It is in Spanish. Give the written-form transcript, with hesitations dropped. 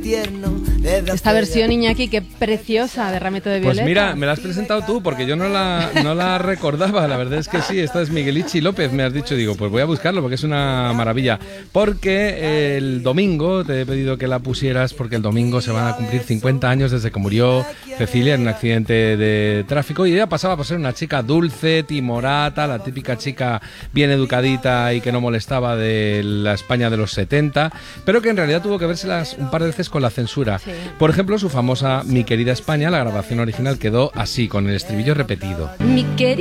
Esta versión, Iñaki, qué preciosa de Ramito de Violeta. Pues mira, me la has presentado tú porque yo no la recordaba. La verdad es que sí, esta es Miguelichi López, me has dicho. Digo, pues voy a buscarlo porque es una maravilla. Porque el domingo te he pedido que la pusieras porque el domingo se van a cumplir 50 años desde que murió Cecilia en un accidente de tráfico, y ella pasaba por ser una chica dulce, timorata, la típica chica bien educadita y que no molestaba de la España de los 70, pero que en realidad tuvo que vérselas un par de veces con la censura. Sí. Por ejemplo, su famosa Mi querida España, la grabación original quedó así, con el estribillo repetido. Mi querida